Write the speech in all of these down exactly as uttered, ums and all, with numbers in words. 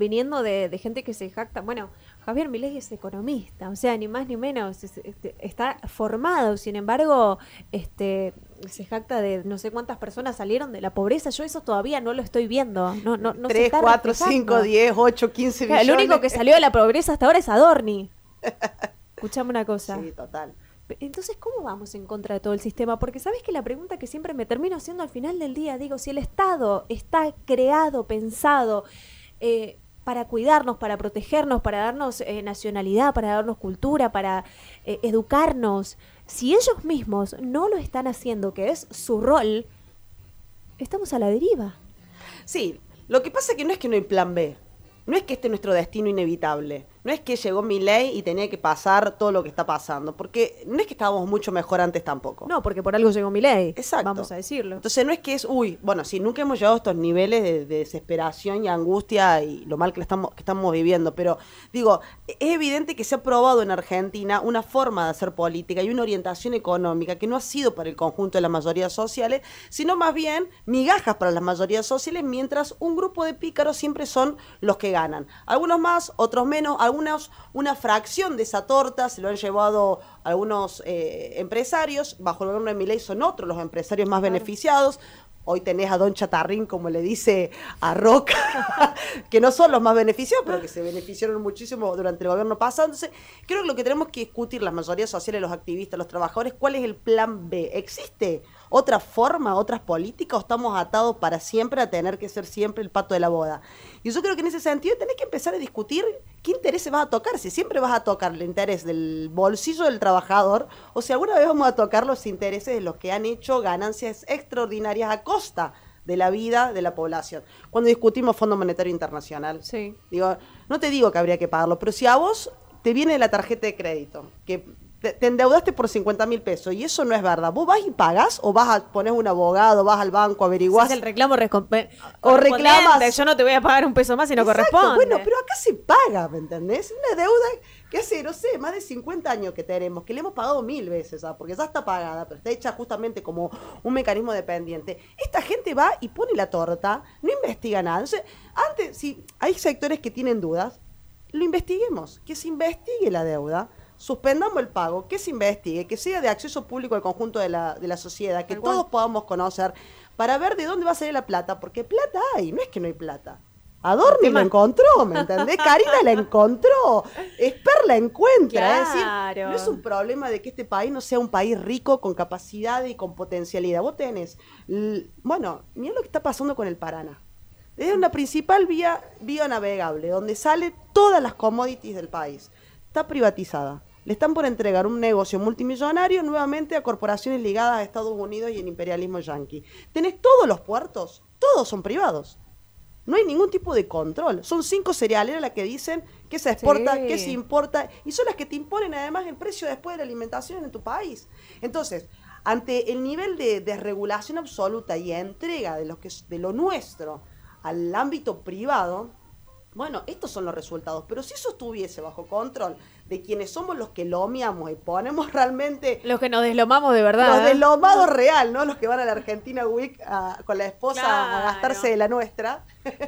viniendo de, de gente que se jacta. Bueno, Javier Milei es economista, o sea, ni más ni menos, es- este, está formado, sin embargo, este se jacta de no sé cuántas personas salieron de la pobreza. Yo eso todavía no lo estoy viendo, no, no, no se tres, está cuatro, reflejando. cinco, diez, ocho, quince Claro, el billones. único que salió de la pobreza hasta ahora es Adorni. Escuchame una cosa. Sí, total. Entonces, ¿cómo vamos en contra de todo el sistema? Porque sabes que la pregunta que siempre me termino haciendo al final del día, digo, si el Estado está creado, pensado eh, para cuidarnos, para protegernos, para darnos eh, nacionalidad, para darnos cultura, para eh, educarnos, si ellos mismos no lo están haciendo, que es su rol, estamos a la deriva. Sí, lo que pasa es que no es que no hay plan B. No es que este es nuestro destino inevitable. No es que llegó Milei y tenía que pasar todo lo que está pasando. Porque no es que estábamos mucho mejor antes tampoco. No, porque por algo llegó Milei. Exacto. Vamos a decirlo. Entonces no es que es, uy, bueno, sí, nunca hemos llegado a estos niveles de, de desesperación y angustia y lo mal que, estamos, que estamos viviendo, pero digo, es evidente que se ha probado en Argentina una forma de hacer política y una orientación económica que no ha sido para el conjunto de las mayorías sociales, sino más bien migajas para las mayorías sociales, mientras un grupo de pícaros siempre son los que ganan. Algunos más, otros menos, algunos una fracción de esa torta se lo han llevado algunos eh, empresarios, bajo el gobierno de Milei son otros los empresarios más Claro. beneficiados. Hoy tenés a Don Chatarrín, como le dice a Roca, que no son los más beneficiados, pero que se beneficiaron muchísimo durante el gobierno pasado. Entonces, creo que lo que tenemos que discutir las mayorías sociales, los activistas, los trabajadores, ¿cuál es el plan B? ¿Existe otra forma, otras políticas, o estamos atados para siempre a tener que ser siempre el pato de la boda? Y yo creo que en ese sentido tenés que empezar a discutir qué intereses vas a tocar, si siempre vas a tocar el interés del bolsillo del trabajador, o si alguna vez vamos a tocar los intereses de los que han hecho ganancias extraordinarias a costa de la vida de la población. Cuando discutimos Fondo Monetario Internacional, Sí. digo, no te digo que habría que pagarlo, pero si a vos te viene la tarjeta de crédito, que te, te endeudaste por cincuenta mil pesos y eso no es verdad, ¿vos vas y pagás o vas a poner un abogado, vas al banco, averiguás? Es el reclamo recompe- O reclamas- correspondiente. Yo no te voy a pagar un peso más si no Exacto, corresponde. bueno, pero acá se paga, ¿me entendés? Una deuda que hace, no sé, más de cincuenta años que tenemos, que le hemos pagado mil veces, ¿sabes? Porque ya está pagada, pero está hecha justamente como un mecanismo dependiente. Esta gente va y pone la torta, no investiga nada. Entonces, antes, si hay sectores que tienen dudas, lo investiguemos, que se investigue la deuda, suspendamos el pago, que se investigue, que sea de acceso público al conjunto de la, de la sociedad, que Tal cual. todos podamos conocer, para ver de dónde va a salir la plata, porque plata hay, no es que no hay plata. Adorni tema- la encontró, ¿me entendés? Karina la encontró, Esper la encuentra. Es decir, Claro. no es un problema de que este país no sea un país rico, con capacidad y con potencialidad. Vos tenés, l- bueno, mira lo que está pasando con el Paraná. Es una principal vía, vía navegable, donde salen todas las commodities del país. Está privatizada. Le están por entregar un negocio multimillonario nuevamente a corporaciones ligadas a Estados Unidos y el imperialismo yanqui. Tenés todos los puertos, todos son privados. No hay ningún tipo de control. Son cinco cerealeras las que dicen qué se exporta, Sí. qué se importa, y son las que te imponen además el precio después de la alimentación en tu país. Entonces, ante el nivel de desregulación absoluta y entrega de lo, que, es- de lo nuestro al ámbito privado, bueno, estos son los resultados. Pero si eso estuviese bajo control de quienes somos los que lo miamos y ponemos realmente Los que nos deslomamos de verdad. los deslomados real, ¿no? Los que van a la Argentina Week a- con la esposa a Claro. gastarse de la nuestra.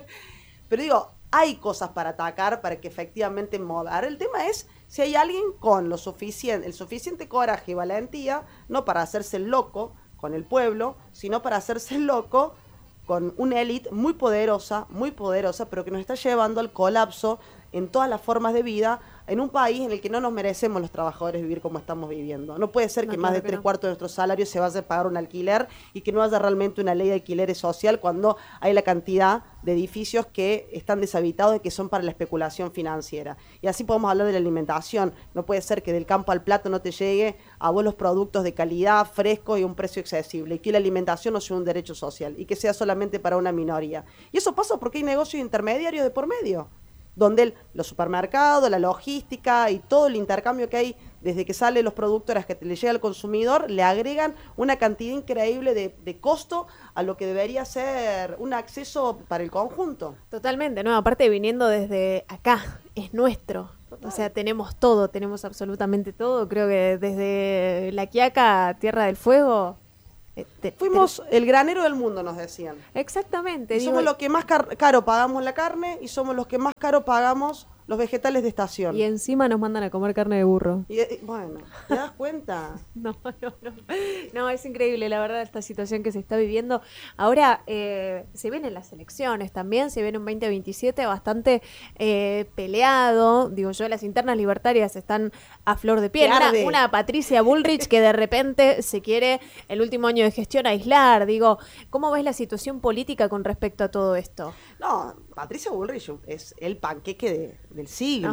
Pero digo, hay cosas para atacar para que efectivamente mover. El tema es si hay alguien con lo suficiente, el suficiente coraje y valentía, no para hacerse el loco con el pueblo, sino para hacerse el loco con una élite muy poderosa, muy poderosa, pero que nos está llevando al colapso en todas las formas de vida, en un país en el que no nos merecemos los trabajadores vivir como estamos viviendo. No puede ser No, que más claro de que tres no. cuartos de nuestro salario se vaya a pagar un alquiler y que no haya realmente una ley de alquileres social cuando hay la cantidad de edificios que están deshabitados y que son para la especulación financiera. Y así podemos hablar de la alimentación. No puede ser que del campo al plato no te llegue a vos los productos de calidad, frescos y a un precio accesible, y que la alimentación no sea un derecho social y que sea solamente para una minoría. Y eso pasa porque hay negocios intermediarios de por medio, donde el- los supermercados, la logística y todo el intercambio que hay desde que salen los productos hasta que le llega al consumidor, le agregan una cantidad increíble de, de costo a lo que debería ser un acceso para el conjunto. Totalmente, ¿no? Aparte viniendo desde acá, es nuestro. Total. O sea, tenemos todo, tenemos absolutamente todo. Creo que desde La Quiaca, Tierra del Fuego, Eh, te- Fuimos te- el granero del mundo, nos decían. Exactamente. Y digo, somos los que más car- caro pagamos la carne y somos los que más caro pagamos los vegetales de estación. y encima nos mandan a comer carne de burro. Y, eh, bueno, ¿te das cuenta? No, no, no. No, es increíble, la verdad, esta situación que se está viviendo. Ahora, eh, se vienen las elecciones también, se viene un veinte veintisiete bastante eh, peleado. Digo yo, las internas libertarias están a flor de piel. Que Una, arde. una Patricia Bullrich que de repente se quiere el último año de gestión aislar. Digo, ¿cómo ves la situación política con respecto a todo esto? No, Patricia Bullrich es el panqueque de- del siglo,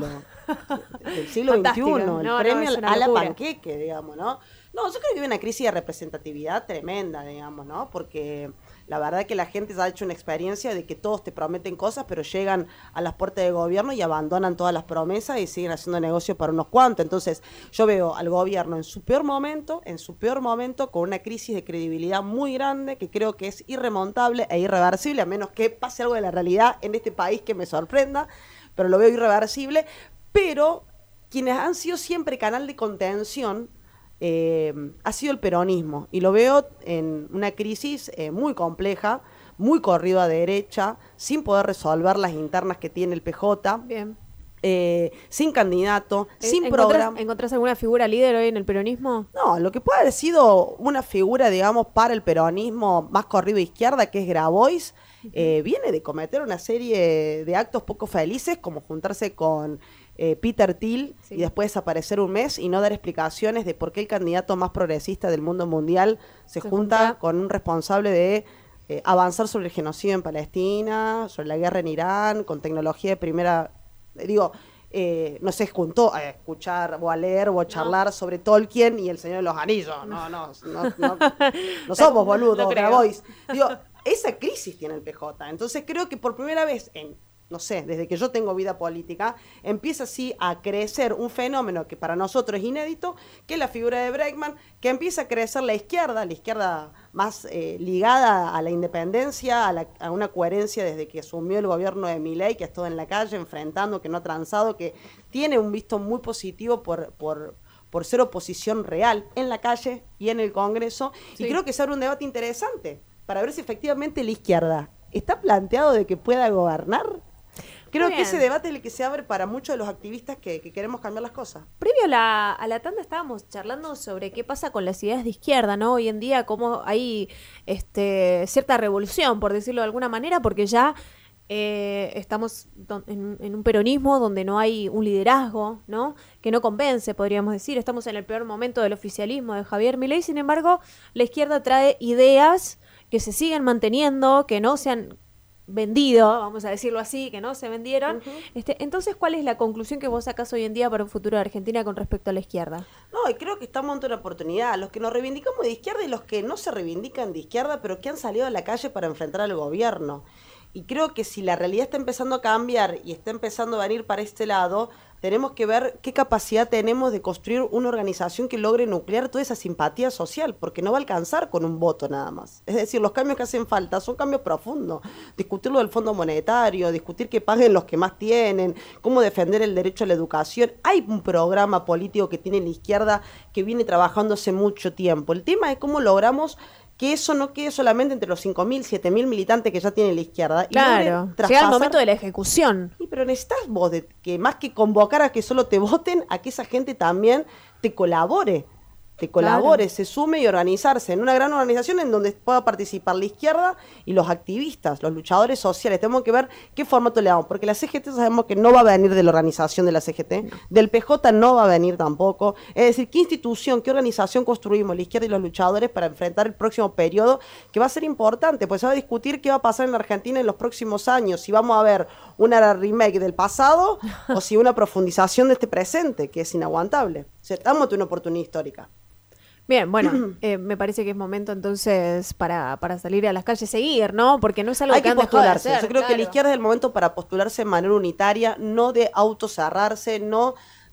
No. del siglo Fantástico. veintiuno, el No, no, premio es una a la locura. panqueque, digamos, ¿no? No, yo creo que hay una crisis de representatividad tremenda, digamos, ¿no? Porque la verdad que la gente ya ha hecho una experiencia de que todos te prometen cosas, pero llegan a las puertas de gobierno y abandonan todas las promesas y siguen haciendo negocio para unos cuantos. Entonces, yo veo al gobierno en su peor momento, en su peor momento, con una crisis de credibilidad muy grande, que creo que es irremontable e irreversible, a menos que pase algo de la realidad en este país que me sorprenda, pero lo veo irreversible. Pero quienes han sido siempre canal de contención eh, ha sido el peronismo, y lo veo en una crisis eh, muy compleja, muy corrido a derecha, sin poder resolver las internas que tiene el P J, Bien. eh, sin candidato, sin ¿Encontrás, programa. ¿Encontrás alguna figura líder hoy en el peronismo? No, lo que puede haber sido una figura, digamos, para el peronismo más corrido a izquierda, que es Grabois, eh, viene de cometer una serie de actos poco felices, como juntarse con eh, Peter Thiel Sí. y después desaparecer un mes y no dar explicaciones de por qué el candidato más progresista del mundo mundial se, Se junta, junta. con un responsable de eh, avanzar sobre el genocidio en Palestina, sobre la guerra en Irán, con tecnología de primera... eh, digo, eh, no se juntó a escuchar o a leer o a charlar sobre Tolkien y el Señor de los Anillos. No, no, no, no, no somos boludos, No creo. Grabois. Digo, esa crisis tiene el P J. Entonces creo que por primera vez en, no sé, desde que yo tengo vida política, empieza así a crecer un fenómeno que para nosotros es inédito, que es la figura de Bregman, que empieza a crecer la izquierda, la izquierda más eh, ligada a la independencia, a, la- a una coherencia desde que asumió el gobierno de Milei, que ha estado en la calle enfrentando, que no ha transado, que tiene un visto muy positivo por... por por ser oposición real en la calle y en el Congreso, Sí. y creo que se abre un debate interesante para ver si efectivamente la izquierda está planteado de que pueda gobernar. Creo Muy que ese bien. debate es el que se abre para muchos de los activistas que, que queremos cambiar las cosas. Previo a la, a la tanda estábamos charlando sobre qué pasa con las ideas de izquierda, ¿no? Hoy en día, cómo hay este, cierta revolución, por decirlo de alguna manera, porque ya eh, estamos don- en, en un peronismo donde no hay un liderazgo, ¿no? Que no convence, podríamos decir. Estamos en el peor momento del oficialismo de Javier Milei. Sin embargo, la izquierda trae ideas que se siguen manteniendo, que no se han vendido, vamos a decirlo así, que no se vendieron. Ujú. Este, entonces, ¿cuál es la conclusión que vos sacás hoy en día para un futuro de Argentina con respecto a la izquierda? No, y creo que estamos ante una oportunidad. Los que nos reivindicamos de izquierda y los que no se reivindican de izquierda, pero que han salido a la calle para enfrentar al gobierno. Y creo que si la realidad está empezando a cambiar y está empezando a venir para este lado, tenemos que ver qué capacidad tenemos de construir una organización que logre nuclear toda esa simpatía social, porque no va a alcanzar con un voto nada más. Es decir, los cambios que hacen falta son cambios profundos. Discutir lo del Fondo Monetario, discutir que paguen los que más tienen, cómo defender el derecho a la educación. Hay un programa político que tiene la izquierda que viene trabajando hace mucho tiempo. El tema es cómo logramos que eso no quede solamente entre los cinco mil, siete mil militantes que ya tiene la izquierda. y Claro, logre llega el traspasar- momento de la ejecución. Sí, pero necesitas vos de que más que convocar a que solo te voten, a que esa gente también te colabore, te colabore, Claro. se sume y organizarse en una gran organización en donde pueda participar la izquierda y los activistas, los luchadores sociales. Tenemos que ver qué formato le damos, porque la C G T sabemos que no va a venir de la organización de la C G T, del P J no va a venir tampoco. Es decir, qué institución, qué organización construimos la izquierda y los luchadores para enfrentar el próximo periodo, que va a ser importante, pues se va a discutir qué va a pasar en la Argentina en los próximos años, si vamos a ver una remake del pasado o si una profundización de este presente, que es inaguantable. O sea, estamos ante una oportunidad histórica. Bien, bueno, eh, me parece que es momento entonces para, para salir a las calles, seguir, ¿no? Porque no es algo Hay que que han dejado de postularse. hacer, Yo creo que la claro. izquierda es el momento para postularse de manera unitaria, no de autocerrarse, no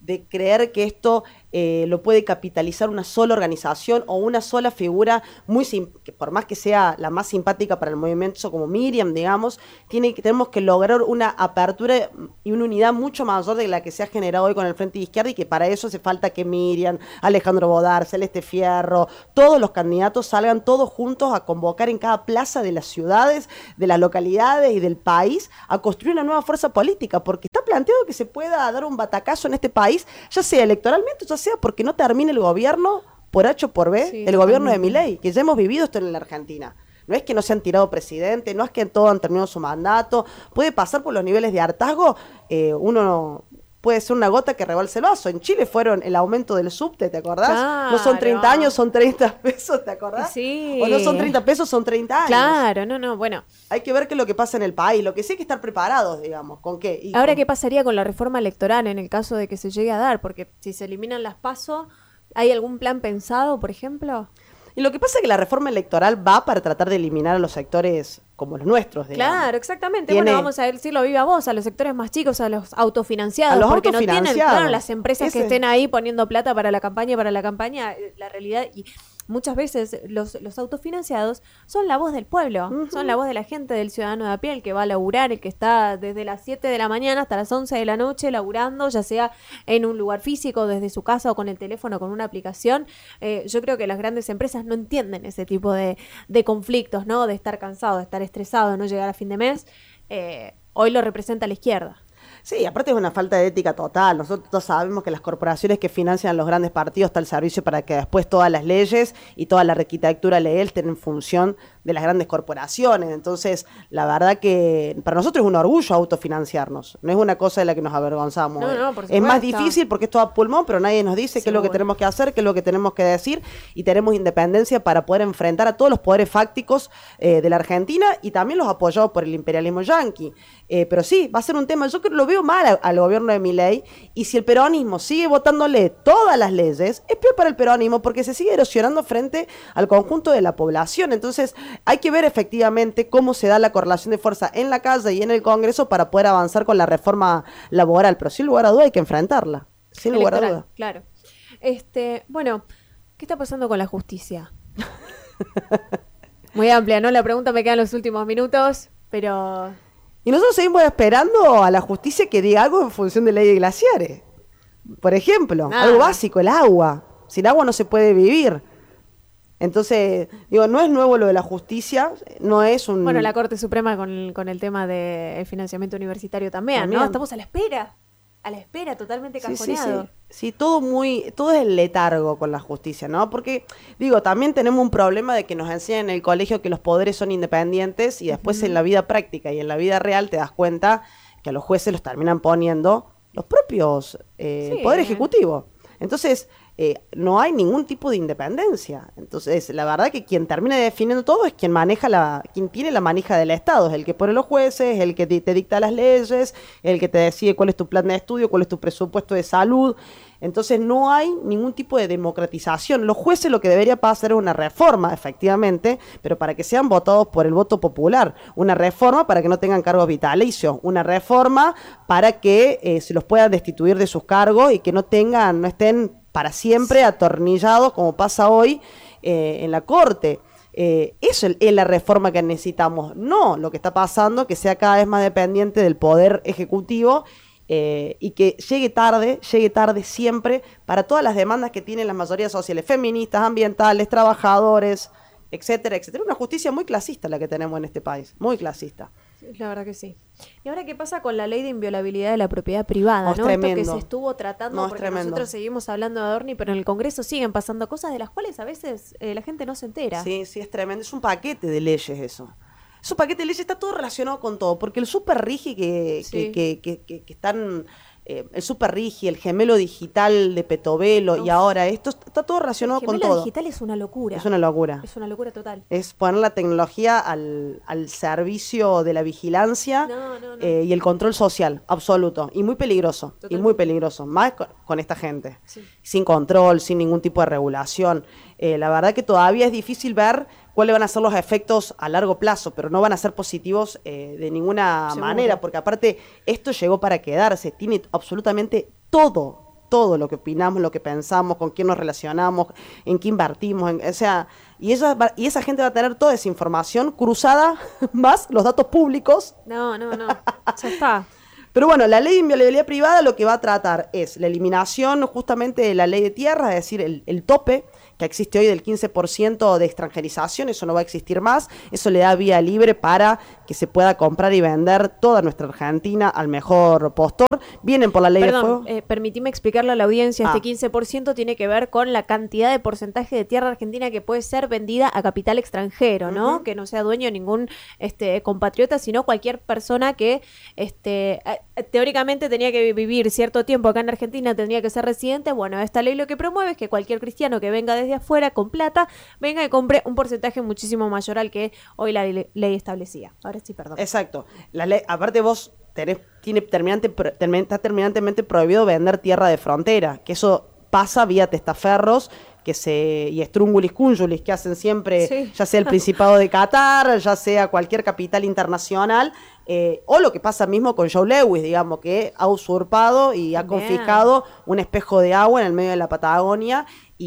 de creer que esto eh, lo puede capitalizar una sola organización o una sola figura, muy que por más que sea la más simpática para el movimiento como Miriam, digamos, tiene, tenemos que lograr una apertura y una unidad mucho mayor de la que se ha generado hoy con el Frente de Izquierda, y que para eso hace falta que Miriam, Alejandro Bodar, Celeste Fierro, todos los candidatos salgan todos juntos a convocar en cada plaza de las ciudades, de las localidades y del país a construir una nueva fuerza política, porque está planteado que se pueda dar un batacazo en este país, ya sea electoralmente, ya sea porque no termine el gobierno por H o por B, sí, el gobierno de Milei, que ya hemos vivido esto en la Argentina. No es que no se han tirado presidente, no es que todos han terminado su mandato, puede pasar por los niveles de hartazgo, eh, uno no... puede ser una gota que rebalse el vaso. En Chile fueron el aumento del subte, ¿te acordás? Claro. No son treinta años, son treinta pesos, ¿te acordás? Sí. O no son treinta pesos, son treinta años. Claro, no, no, bueno. Hay que ver qué es lo que pasa en el país. Lo que sí hay que estar preparados, digamos. ¿Con qué? Y Ahora, con... ¿qué pasaría con la reforma electoral en el caso de que se llegue a dar? Porque si se eliminan las PASO, ¿hay algún plan pensado, por ejemplo? Y lo que pasa es que la reforma electoral va para tratar de eliminar a los sectores como los nuestros, digamos. Claro, exactamente. Tiene... Bueno, vamos a decirlo viva voz, a los sectores más chicos, a los autofinanciados, a los porque autofinanciados. No tienen, claro, las empresas Ese... que estén ahí poniendo plata para la campaña, para la campaña, la realidad, y muchas veces los, los autofinanciados son la voz del pueblo, uh-huh. son la voz de la gente, del ciudadano de a pie, el que va a laburar, el que está desde las siete de la mañana hasta las once de la noche laburando, ya sea en un lugar físico, desde su casa o con el teléfono, con una aplicación. Eh, yo creo que las grandes empresas no entienden ese tipo de, de conflictos, ¿no? De estar cansado, de estar estresado, de no llegar a fin de mes. Eh, hoy lo representa la izquierda. Sí, aparte es una falta de ética total. Nosotros sabemos que las corporaciones que financian los grandes partidos está al servicio para que después todas las leyes y toda la arquitectura legal estén en función de las grandes corporaciones. Entonces, la verdad que para nosotros es un orgullo autofinanciarnos. No es una cosa de la que nos avergonzamos. No, no, por supuesto. Es más difícil porque esto va a pulmón, pero nadie nos dice qué es lo que tenemos que hacer, qué es lo que tenemos que decir, y tenemos independencia para poder enfrentar a todos los poderes fácticos eh, de la Argentina, y también los apoyados por el imperialismo yanqui. Eh, pero sí, va a ser un tema, yo creo que lo veo mal a, al gobierno de Milei, y si el peronismo sigue votándole todas las leyes, es peor para el peronismo porque se sigue erosionando frente al conjunto de la población. Entonces hay que ver efectivamente cómo se da la correlación de fuerza en la calle y en el Congreso para poder avanzar con la reforma laboral, pero sin lugar a duda hay que enfrentarla, sin lugar a duda. Claro. Este, bueno, ¿qué está pasando con la justicia? Muy amplia, ¿no? La pregunta, me quedan los últimos minutos, pero... Y nosotros seguimos esperando a la justicia que diga algo en función de ley de glaciares. Por ejemplo, ah. algo básico, el agua. Sin agua no se puede vivir. Entonces, digo, no es nuevo lo de la justicia, no es un... Bueno, la Corte Suprema con, con el tema del financiamiento universitario también, también, ¿no? Estamos a la espera, a la espera, totalmente cajoneado. Sí, sí, sí. sí, todo muy, todo es el letargo con la justicia, ¿no? Porque, digo, también tenemos un problema de que nos enseñan en el colegio que los poderes son independientes, y después uh-huh. en la vida práctica y en la vida real te das cuenta que a los jueces los terminan poniendo los propios eh, sí. Poder Ejecutivo. Entonces... Eh, no hay ningún tipo de independencia. Entonces, la verdad que quien termina definiendo todo es quien maneja la, quien tiene la manija del Estado, es el que pone los jueces, el que te, te dicta las leyes, el que te decide cuál es tu plan de estudio, cuál es tu presupuesto de salud. Entonces, no hay ningún tipo de democratización. Los jueces lo que debería pasar es una reforma, efectivamente, pero para que sean votados por el voto popular. Una reforma para que no tengan cargos vitalicios. Una reforma para que eh, se los puedan destituir de sus cargos y que no tengan, no estén para siempre atornillados como pasa hoy eh, en la Corte. Eh, eso es la reforma que necesitamos, no lo que está pasando, que sea cada vez más dependiente del Poder Ejecutivo eh, y que llegue tarde, llegue tarde siempre para todas las demandas que tienen las mayorías sociales, feministas, ambientales, trabajadores, etcétera, etcétera. Una justicia muy clasista la que tenemos en este país, muy clasista. La verdad que sí. ¿Y ahora qué pasa con la ley de inviolabilidad de la propiedad privada? Oh, ¿no? Tremendo. Esto que se estuvo tratando, No, porque tremendo. Nosotros seguimos hablando de Adorni, pero en el Congreso siguen pasando cosas de las cuales a veces eh, la gente no se entera. Sí, sí, es tremendo. Es un paquete de leyes eso. Es un paquete de leyes, está todo relacionado con todo, porque el super rigi que, sí. que, que, que, que están... Eh, el super rigi, el gemelo digital de Petovelo Uf. y ahora esto, está todo relacionado con todo. El gemelo digital es una locura. Es una locura. Es una locura total. Es poner la tecnología al, al servicio de la vigilancia no, no, no. Eh, y el control social, absoluto. Y muy peligroso, Totalmente. y muy peligroso, más con, con esta gente. Sí. Sin control, sin ningún tipo de regulación. Eh, la verdad que todavía es difícil ver cuáles van a ser los efectos a largo plazo, pero no van a ser positivos eh, de ninguna Seguro. manera, porque aparte esto llegó para quedarse, tiene absolutamente todo, todo lo que opinamos, lo que pensamos, con quién nos relacionamos, en qué invertimos, en, o sea, y esa, y esa gente va a tener toda esa información cruzada más los datos públicos. No, no, no, ya está. Pero bueno, la ley de inviolabilidad privada lo que va a tratar es la eliminación justamente de la ley de tierras, es decir, el, el tope que existe hoy del quince por ciento de extranjerización, eso no va a existir más, eso le da vía libre para que se pueda comprar y vender toda nuestra Argentina al mejor postor. Vienen por la ley Perdón, de fuego. Eh, permitime explicarle a la audiencia, Ah. este quince por ciento tiene que ver con la cantidad de porcentaje de tierra argentina que puede ser vendida a capital extranjero, ¿no? Ujú. Que no sea dueño de ningún este, compatriota, sino cualquier persona que este, eh, teóricamente tenía que vivir cierto tiempo acá en Argentina, tendría que ser residente. Bueno, esta ley lo que promueve es que cualquier cristiano que venga desde afuera con plata, venga y compre un porcentaje muchísimo mayor al que hoy la le- ley establecía. Ahora sí, perdón. Exacto. La ley, aparte vos tenés, tiene terminante, pro- termi- está terminantemente prohibido vender tierra de frontera, que eso pasa vía testaferros que se y estrungulis cunjulis que hacen siempre, Sí. ya sea el Principado de Qatar, ya sea cualquier capital internacional, eh, o lo que pasa mismo con Joe Lewis, digamos, que ha usurpado y ha También. confiscado un espejo de agua en el medio de la Patagonia,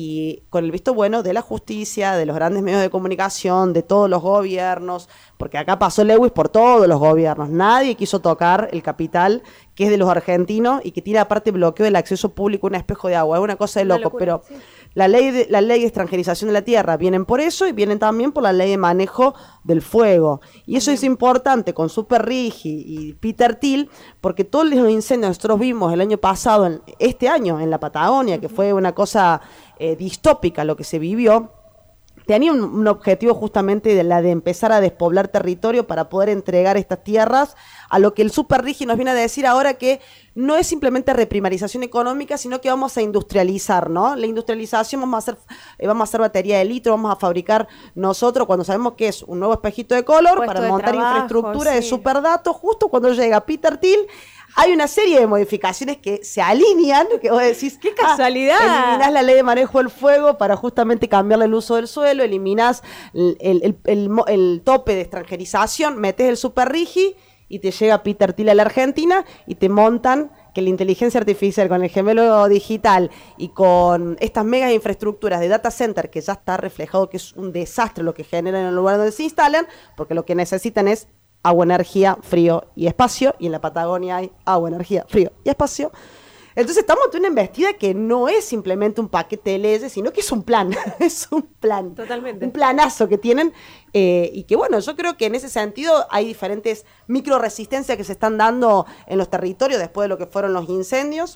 y con el visto bueno de la justicia, de los grandes medios de comunicación, de todos los gobiernos, porque acá pasó Lewis por todos los gobiernos, nadie quiso tocar el capital que es de los argentinos y que tiene aparte bloqueo del acceso público a un espejo de agua, es una cosa de Una loco, locura, pero sí. la ley de, la ley de extranjerización de la tierra vienen por eso y vienen también por la ley de manejo del fuego, y eso es importante con Super Rigi y Peter Thiel, porque todos los incendios que nosotros vimos el año pasado, en, este año en la Patagonia, que fue una cosa eh, distópica lo que se vivió, tenía un, un objetivo justamente de la de empezar a despoblar territorio para poder entregar estas tierras a lo que el Super Rigi nos viene a decir ahora, que no es simplemente reprimarización económica, sino que vamos a industrializar, ¿no? La industrialización, vamos a hacer, eh, vamos a hacer batería de litro, vamos a fabricar nosotros, cuando sabemos que es un nuevo espejito de color, Puesto para de montar trabajo, infraestructura de sí. superdatos, justo cuando llega Peter Thiel. Hay una serie de modificaciones que se alinean, que vos decís, ¡Qué casualidad! Ah, eliminás la ley de manejo del fuego para justamente cambiarle el uso del suelo, eliminás el, el, el, el, mo- el tope de extranjerización, metés el Super Rigi y te llega Peter Thiel a la Argentina y te montan que la inteligencia artificial con el gemelo digital y con estas megas infraestructuras de data center, que ya está reflejado que es un desastre lo que generan en el lugar donde se instalan, porque lo que necesitan es agua, energía, frío y espacio, y en la Patagonia hay agua, energía, frío y espacio. Entonces estamos ante una embestida que no es simplemente un paquete de leyes, sino que es un plan, es un plan. Totalmente. Un planazo que tienen, eh, y que bueno, yo creo que en ese sentido hay diferentes micro resistencias que se están dando en los territorios después de lo que fueron los incendios,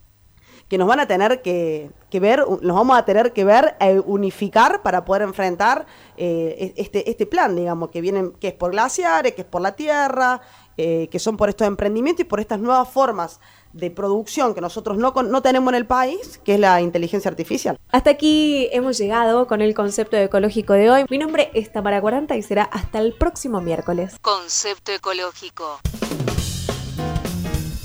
que nos van a tener que, que ver, nos vamos a tener que ver, eh, unificar para poder enfrentar eh, este, este plan, digamos, que vienen, que es por glaciares, que es por la tierra, eh, que son por estos emprendimientos y por estas nuevas formas de producción que nosotros no, con- no tenemos en el país, que es la inteligencia artificial. Hasta aquí hemos llegado con el concepto ecológico de hoy. Mi nombre es Tamara Cuaranta y será hasta el próximo miércoles. Concepto ecológico.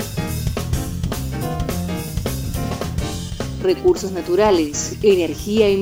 Recursos naturales, energía y